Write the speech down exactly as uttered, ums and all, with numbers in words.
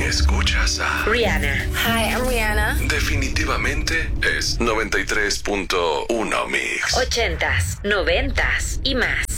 Y escuchas a Rihanna. Hi, I'm Rihanna. Definitivamente es noventa y tres punto uno Mix. Ochentas, noventas y más.